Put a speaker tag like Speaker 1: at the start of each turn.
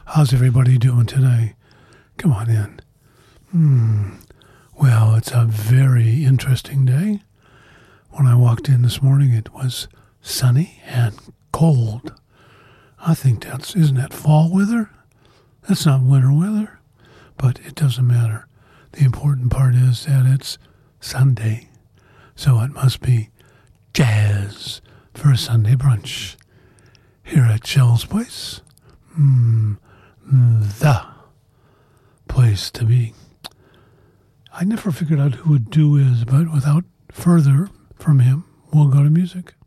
Speaker 1: How's everybody doing today? Come on in. Well, it's a very interesting day. When I walked in this morning, it was sunny and cold. I think isn't that fall weather? That's not winter weather, but it doesn't matter. The important part is that it's Sunday, so it must be jazz for a Sunday brunch here at Shell's Place. The place to be. I never figured out who Would Do is, but without further from him, we'll go to music.